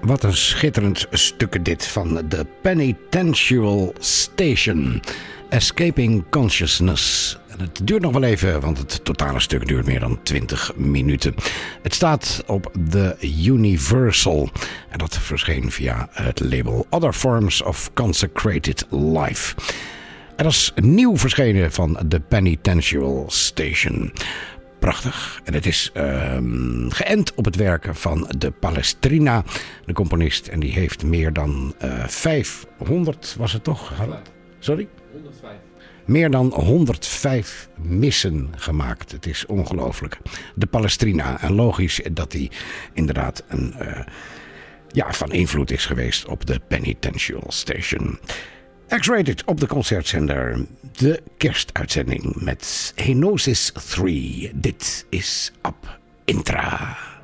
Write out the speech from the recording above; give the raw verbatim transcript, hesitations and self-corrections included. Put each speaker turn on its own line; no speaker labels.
Wat een schitterend stuk dit van de Penitential Station. Escaping Consciousness. En het duurt nog wel even, want het totale stuk duurt meer dan twintig minuten. Het staat op de Universal. En dat verscheen via het label Other Forms of Consecrated Life. En dat is nieuw verschenen van de Penitential Station. Prachtig. En het is uh, geënt op het werken van de Palestrina, de componist. En die heeft meer dan uh, vijfhonderd, was het toch? Sorry?
honderdvijf.
Meer dan honderdvijf missen gemaakt. Het is ongelooflijk. De Palestrina. En logisch dat die inderdaad een, uh, ja, van invloed is geweest op de Penitential Station. X-Rated op de concertzender. De kerstuitzending met Henosis drie. Dit is Ab Intra.